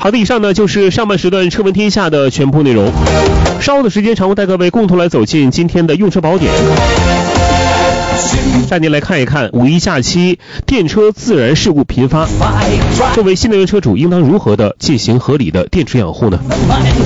好的，以上呢就是上半时段车闻天下的全部内容。稍后的时间，常会带各位共同来走进今天的用车宝典，带您来看一看五一假期电车自燃事故频发，作为新能源车主应当如何的进行合理的电池养护呢？